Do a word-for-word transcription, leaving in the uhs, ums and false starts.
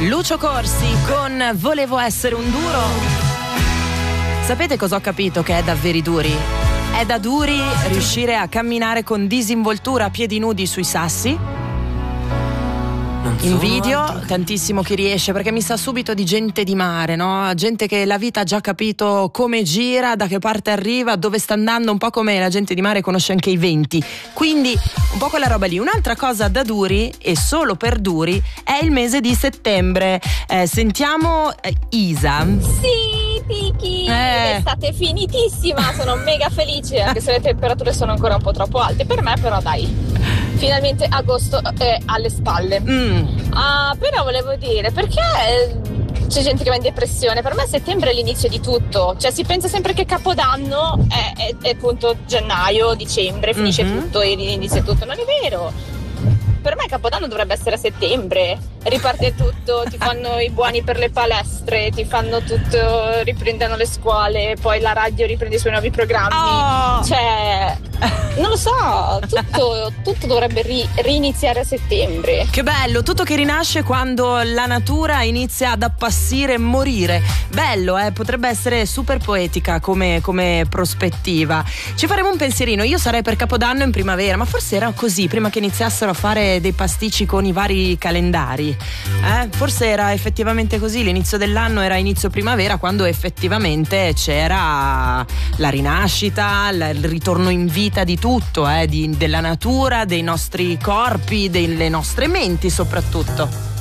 Lucio Corsi con Volevo essere un duro. Sapete cosa ho capito che è davvero duri? È da duri riuscire a camminare con disinvoltura a piedi nudi sui sassi. Invidio tantissimo chi riesce, perché mi sa subito di gente di mare, no? Gente che la vita ha già capito come gira, da che parte arriva, dove sta andando, un po' come la gente di mare conosce anche i venti. Quindi un po' quella roba lì. Un'altra cosa da duri, e solo per duri, è il mese di settembre. Eh, sentiamo eh, Isa. Sì, Piki, eh. l'estate è finitissima, sono mega felice, anche se le temperature sono ancora un po' troppo alte per me, però dai, finalmente agosto è alle spalle. Mm. Ah, però volevo dire, perché c'è gente che va in depressione? Per me settembre è l'inizio di tutto, cioè si pensa sempre che Capodanno è, è, è appunto gennaio, dicembre, finisce mm-hmm. tutto e inizia tutto, non è vero. Per me Capodanno dovrebbe essere a settembre, riparte tutto, ti fanno i buoni per le palestre, ti fanno tutto, riprendono le scuole, poi la radio riprende i suoi nuovi programmi, oh. cioè non lo so, tutto, tutto dovrebbe ri, riniziare a settembre. Che bello, tutto che rinasce quando la natura inizia ad appassire e morire. Bello, eh, potrebbe essere super poetica come, come prospettiva. Ci faremo un pensierino, io sarei per Capodanno in primavera, ma forse era così, prima che iniziassero a fare dei pasticci con i vari calendari, eh? Forse era effettivamente così, l'inizio dell'anno era inizio primavera, quando effettivamente c'era la rinascita, il ritorno in vita di tutto, eh? di, della natura, dei nostri corpi, delle nostre menti soprattutto.